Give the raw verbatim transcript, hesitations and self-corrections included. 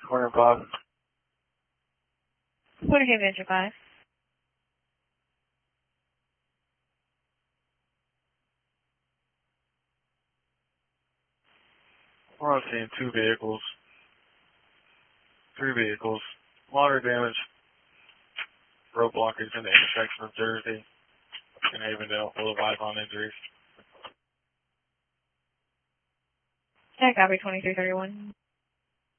Corner Bob. What did you venture five? We're on seeing two vehicles. Three vehicles. Water damage. Road blockage in the intersection of Jersey and Avondale. Full of eyes on injuries. Yeah, copy twenty-three thirty-one.